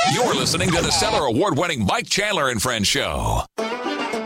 You're listening to the Stellar Award-winning Mike Chandler and Friends show.